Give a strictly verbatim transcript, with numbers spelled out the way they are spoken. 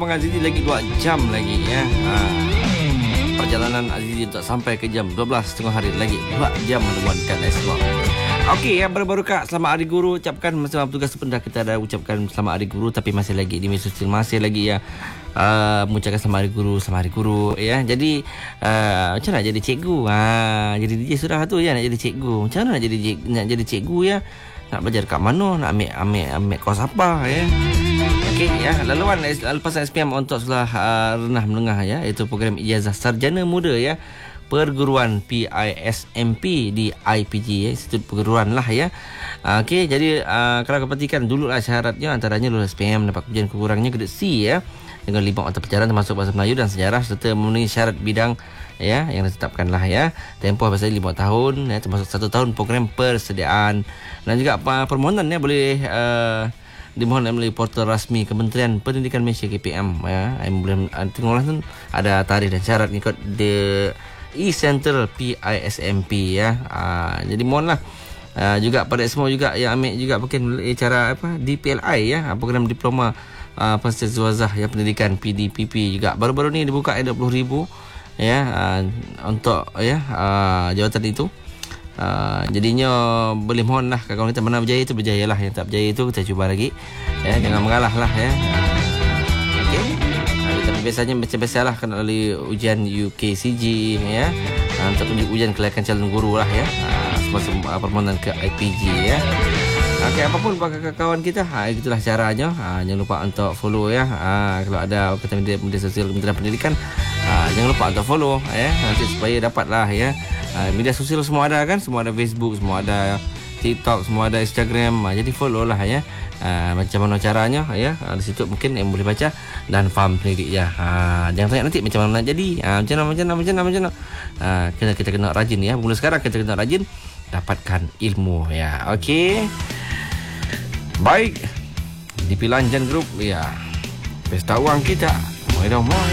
Abang Azizi lagi dua jam lagi ya. Ha. Perjalanan Azizi untuk sampai ke jam dua belas tengah hari lagi dua jam menemukan esok. Okey, yang baru-baru Kak, selamat Hari Guru. Ucapkan bersama petugas sependah kita ada ucapkan selamat Hari Guru, tapi masih lagi di media sosial masih lagi ya uh, mengucapkan selamat Hari Guru, selamat Hari Guru ya. Jadi uh, macam nak jadi cikgu? Ha, jadi D J sudah tu ya, nak jadi cikgu. Macam mana nak jadi nak jadi cikgu ya? Nak belajar kat mana? Nak ambil ambil ambil kos apa ya? Okey ya, laluan lepasan S P M untuk sekolah uh, rendah menengah ya, iaitu program ijazah sarjana muda ya. Perguruan P I S M P di I P G ya, Institut Perguruan lah ya. Uh, Okey, jadi uh, kalau kau perhatikan dululah syaratnya, antaranya lulus S P M, dapat ujian kekurangnya grade C ya, dengan lima mata pelajaran termasuk bahasa Melayu dan sejarah, serta memenuhi syarat bidang ya yang ditetapkan lah ya. Tempoh biasanya lima tahun ya, termasuk satu tahun program persediaan, dan juga apa permohonan ya boleh uh, dimohon melalui portal rasmi Kementerian Pendidikan Malaysia K P M ya. Yang boleh tengoklah tu ada tarikh dan syarat ikut the E-Central P I S M P ya. Aa, jadi mohonlah aa, juga pada semua juga yang ambil juga mungkin cara apa D P L I ya, program diploma Pensiaswazah ya pendidikan P D P P juga baru-baru ni dibuka dua puluh ribu ya aa, untuk ya aa, jawatan itu. Aa, jadinya boleh mohonlah kawan kita mana berjaya itu berjayalah, yang tak berjaya itu kita cuba lagi ya, jangan mengalah lah ya. Okey. Tapi biasanya biasa-biasalah kena lalui ujian U K C G ya, untuk ujian kelayakan calon guru lah ya, semasa permohonan ke I P G ya. Okey, apapun kawan kita, ha, itulah caranya. Ha, jangan lupa untuk follow ya. Ha, kalau ada kata media, media sosial Kementerian Pendidikan, ha, jangan lupa untuk follow ya, nanti supaya dapatlah ya. Ha, media sosial semua ada kan, semua ada Facebook, semua ada TikTok, semua ada Instagram. Ha, jadi follow lah ya. Ha, macam mana caranya ya, ha, di situ mungkin yang boleh baca dan faham sendiri ya. Ha, jangan tanya nanti macam mana nak jadi, ha, macam mana macam mana macam mana macam mana. Ha, kena kita kena rajin ya. Mula sekarang kita kena rajin dapatkan ilmu ya. Okey. Baik. Di Pilanjan Group ya. Pesta wang kita. Mai dah mai.